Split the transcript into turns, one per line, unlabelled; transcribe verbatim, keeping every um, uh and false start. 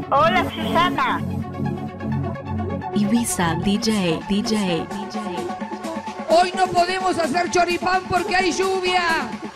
Hola, Susana.
Ibiza D J, D J, D J.
Hoy no podemos hacer choripán porque hay lluvia.